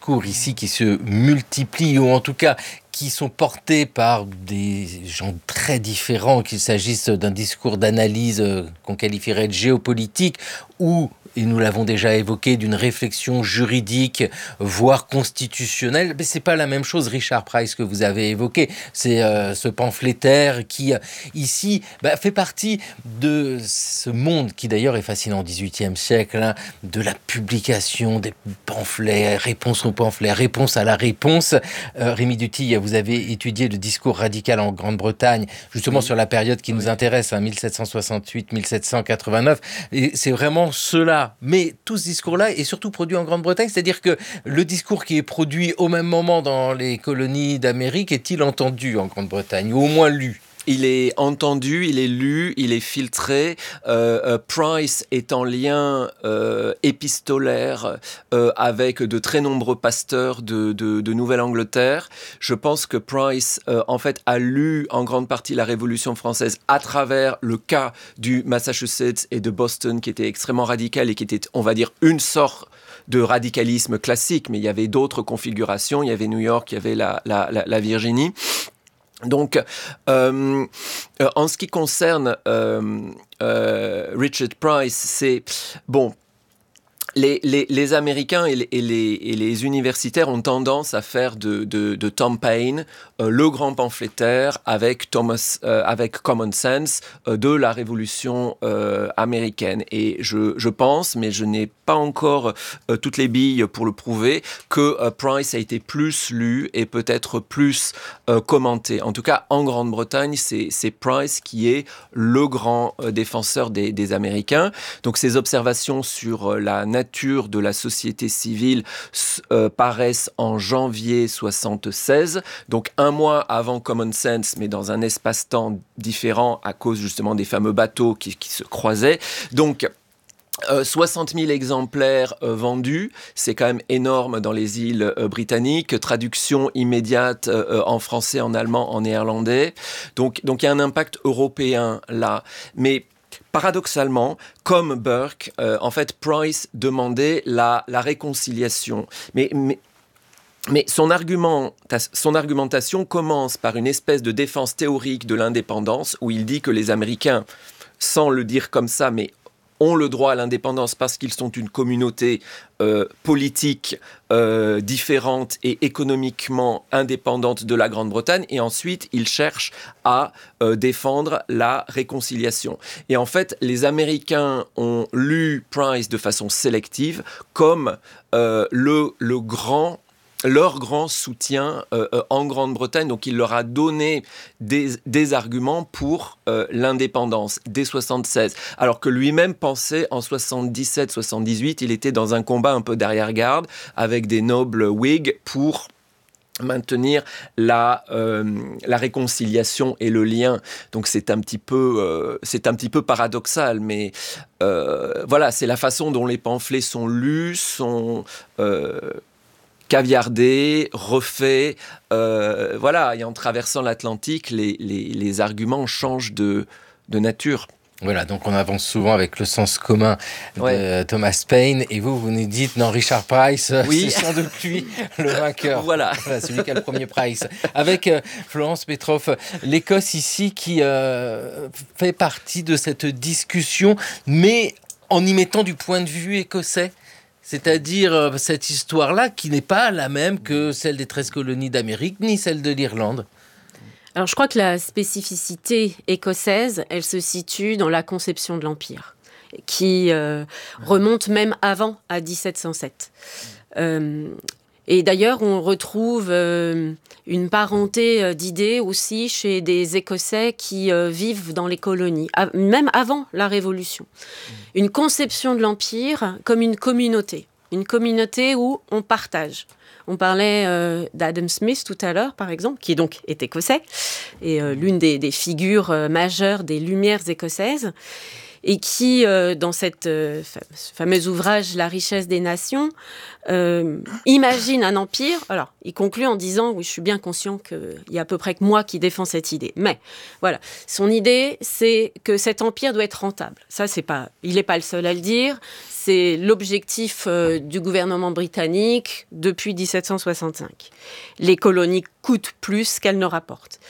discours ici qui se multiplient, ou en tout cas qui sont portés par des gens très différents, qu'il s'agisse d'un discours d'analyse qu'on qualifierait de géopolitique, ou, et nous l'avons déjà évoqué, d'une réflexion juridique, voire constitutionnelle. Mais c'est pas la même chose, Richard Price, que vous avez évoqué. C'est ce pamphlétaire qui, ici, fait partie de ce monde qui d'ailleurs est fascinant au XVIIIe siècle, hein, de la publication des pamphlets, réponse aux pamphlets, réponse à la réponse. Rémi Dutille, vous avez étudié le discours radical en Grande-Bretagne, justement sur la période qui nous intéresse, hein, 1768-1789. Et c'est vraiment cela. Mais tout ce discours-là est surtout produit en Grande-Bretagne, c'est-à-dire que le discours qui est produit au même moment dans les colonies d'Amérique est-il entendu en Grande-Bretagne, ou au moins lu ? Il est entendu, il est lu, il est filtré. Price est en lien épistolaire avec de très nombreux pasteurs de Nouvelle-Angleterre. Je pense que Price, en fait, a lu en grande partie la Révolution française à travers le cas du Massachusetts et de Boston, qui était extrêmement radical et qui était, on va dire, une sorte de radicalisme classique. Mais il y avait d'autres configurations. Il y avait New York, il y avait la Virginie. Donc, en ce qui concerne Richard Price, c'est bon. Les Américains et les universitaires ont tendance à faire de Tom Paine le grand pamphlétaire avec Common Sense de la Révolution américaine. Et je pense, mais je n'ai pas encore toutes les billes pour le prouver, que Price a été plus lu et peut-être plus commenté. En tout cas, en Grande-Bretagne, c'est Price qui est le grand défenseur des Américains. Donc, ses observations sur la nature de la société civile paraissent en janvier 1976, donc un mois avant Common Sense, mais dans un espace-temps différent à cause justement des fameux bateaux qui se croisaient. Donc, 60 000 exemplaires vendus, c'est quand même énorme dans les îles britanniques. Traduction immédiate en français, en allemand, en néerlandais. Donc il y a un impact européen là. Mais paradoxalement, comme Burke, en fait, Price demandait la réconciliation. Mais son argumentation commence par une espèce de défense théorique de l'indépendance, où il dit que les Américains, sans le dire comme ça, mais ont le droit à l'indépendance parce qu'ils sont une communauté politique différente et économiquement indépendante de la Grande-Bretagne. Et ensuite, ils cherchent à défendre la réconciliation. Et en fait, les Américains ont lu Price de façon sélective comme leur grand soutien en Grande-Bretagne. Donc, il leur a donné des arguments pour l'indépendance dès 1976. Alors que lui-même pensait en 77-78, il était dans un combat un peu d'arrière-garde avec des nobles Whigs pour maintenir la réconciliation et le lien. Donc c'est un petit peu paradoxal, mais voilà, c'est la façon dont les pamphlets sont lus, sont caviardé, refait, voilà, et en traversant l'Atlantique, les arguments changent de nature. Voilà, donc on avance souvent avec le sens commun de Thomas Paine, et vous nous dites, non, Richard Price, c'est sans doute lui le vainqueur. Voilà, celui qui a le premier Price. Avec Florence Petroff, l'Écosse ici qui fait partie de cette discussion, mais en y mettant du point de vue écossais. C'est-à-dire cette histoire-là qui n'est pas la même que celle des 13 colonies d'Amérique, ni celle de l'Irlande. Alors je crois que la spécificité écossaise, elle se situe dans la conception de l'Empire, qui remonte même avant, à 1707. Et d'ailleurs, on retrouve une parenté d'idées aussi chez des Écossais qui vivent dans les colonies, même avant la Révolution. Une conception de l'Empire comme une communauté où on partage. On parlait d'Adam Smith tout à l'heure, par exemple, qui donc est écossais, et l'une des figures majeures des Lumières écossaises. et qui, dans ce fameux ouvrage « La richesse des nations », imagine un empire. Alors, il conclut en disant « Oui, je suis bien conscient qu'il y a à peu près que moi qui défends cette idée. » Mais, voilà, son idée, c'est que cet empire doit être rentable. Ça, il n'est pas le seul à le dire. C'est l'objectif du gouvernement britannique depuis 1765. Les colonies coûtent plus qu'elles ne rapportent.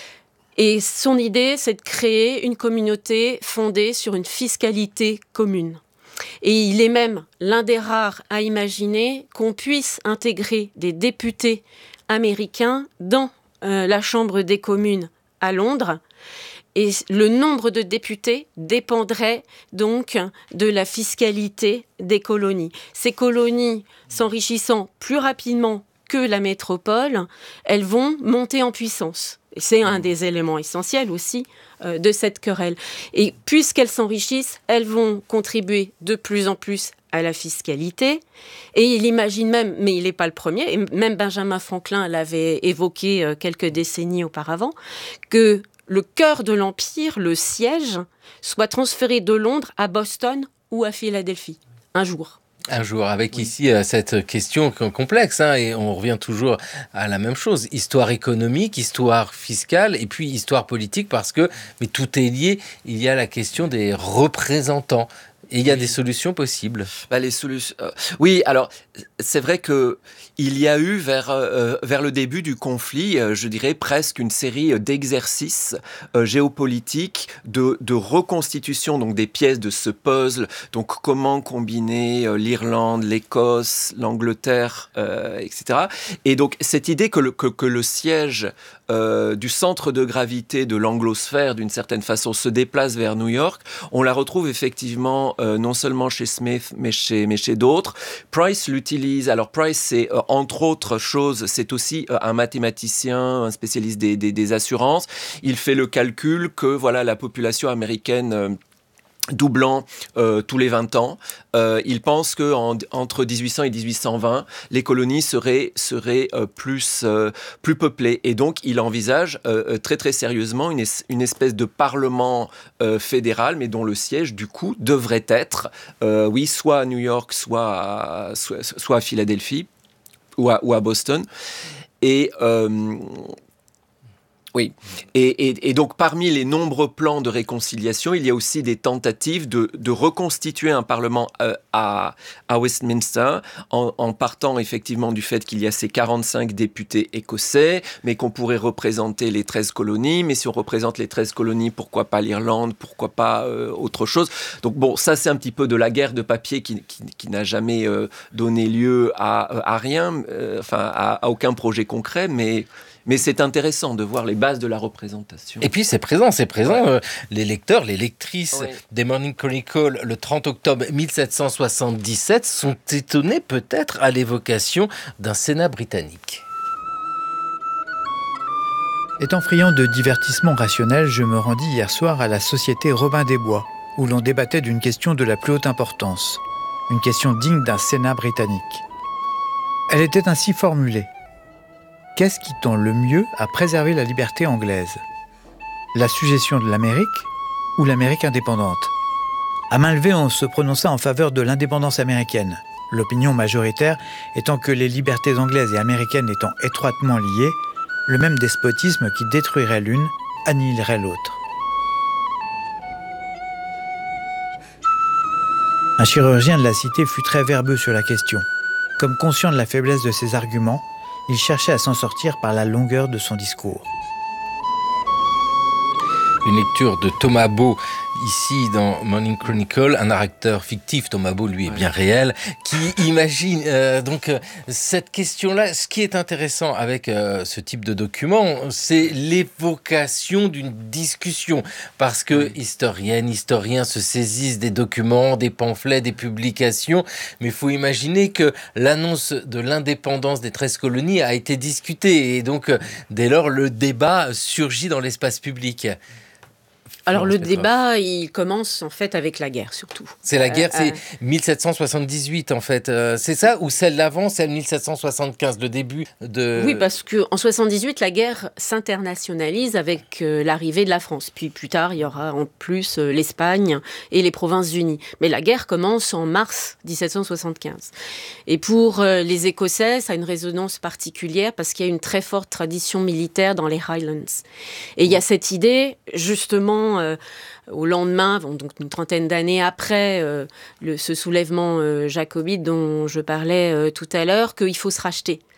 Et son idée, c'est de créer une communauté fondée sur une fiscalité commune. Et il est même l'un des rares à imaginer qu'on puisse intégrer des députés américains dans la Chambre des communes à Londres. Et le nombre de députés dépendrait donc de la fiscalité des colonies. Ces colonies s'enrichissant plus rapidement que la métropole, elles vont monter en puissance. Et c'est un des éléments essentiels aussi de cette querelle. Et puisqu'elles s'enrichissent, elles vont contribuer de plus en plus à la fiscalité. Et il imagine même, mais il n'est pas le premier, et même Benjamin Franklin l'avait évoqué quelques décennies auparavant, que le cœur de l'Empire, le siège, soit transféré de Londres à Boston ou à Philadelphie, un jour. Un jour, avec ici cette question complexe, et on revient toujours à la même chose. Histoire économique, histoire fiscale, et puis histoire politique, mais tout est lié, il y a la question des représentants. Et il y a des solutions possibles. Les solutions. Oui, alors c'est vrai que il y a eu vers le début du conflit, je dirais presque une série d'exercices géopolitiques de reconstitution donc des pièces de ce puzzle. Donc comment combiner l'Irlande, l'Écosse, l'Angleterre, etc. Et donc cette idée que le siège du centre de gravité de l'anglosphère, d'une certaine façon, se déplace vers New York, on la retrouve effectivement non seulement chez Smith, mais chez d'autres. Price l'utilise. Alors Price, c'est entre autres choses, c'est aussi un mathématicien, un spécialiste des assurances. Il fait le calcul que voilà, la population américaine doublant tous les 20 ans. Il pense qu'entre 1800 et 1820, les colonies seraient plus peuplées. Et donc, il envisage très très sérieusement une espèce de parlement fédéral, mais dont le siège, du coup, devrait être, soit à New York, soit à Philadelphie, ou à Boston. Et... Oui, et donc parmi les nombreux plans de réconciliation, il y a aussi des tentatives de reconstituer un parlement à Westminster, en partant effectivement du fait qu'il y a ces 45 députés écossais, mais qu'on pourrait représenter les 13 colonies, mais si on représente les 13 colonies, pourquoi pas l'Irlande, pourquoi pas autre chose. Donc bon, ça c'est un petit peu de la guerre de papier qui n'a jamais donné lieu à rien, à aucun projet concret, mais c'est intéressant de voir les bases de la représentation. Et puis c'est présent. Ouais. Les lecteurs, les lectrices des Morning Chronicle le 30 octobre 1777 sont étonnés peut-être à l'évocation d'un Sénat britannique. Étant friand de divertissement rationnel, je me rendis hier soir à la Société Robin des Bois, où l'on débattait d'une question de la plus haute importance, une question digne d'un Sénat britannique. Elle était ainsi formulée. Qu'est-ce qui tend le mieux à préserver la liberté anglaise ? La sujétion de l'Amérique ou l'Amérique indépendante ? À main levée, on se prononça en faveur de l'indépendance américaine, l'opinion majoritaire étant que les libertés anglaises et américaines étant étroitement liées, le même despotisme qui détruirait l'une annihilerait l'autre. Un chirurgien de la cité fut très verbeux sur la question. Comme conscient de la faiblesse de ses arguments, il cherchait à s'en sortir par la longueur de son discours. Une lecture de Thomas Beau, ici dans Morning Chronicle, un narrateur fictif, Thomas Beau lui est bien réel, qui imagine cette question-là. Ce qui est intéressant avec ce type de document, c'est l'évocation d'une discussion, parce que historiens se saisissent des documents, des pamphlets, des publications, mais il faut imaginer que l'annonce de l'indépendance des 13 colonies a été discutée, et donc dès lors le débat surgit dans l'espace public. Alors le Petrov. débat, il commence en fait avec la guerre surtout. C'est la guerre, c'est 1778 en fait. C'est ça ou celle d'avant, celle 1775, le début de... Oui, parce qu'en 78, la guerre s'internationalise avec l'arrivée de la France. Puis plus tard, il y aura en plus l'Espagne et les Provinces-Unies. Mais la guerre commence en mars 1775. Et pour les Écossais, ça a une résonance particulière parce qu'il y a une très forte tradition militaire dans les Highlands. Et il y a cette idée, justement, au lendemain, donc une trentaine d'années après ce soulèvement jacobite dont je parlais tout à l'heure, qu'il faut se racheter.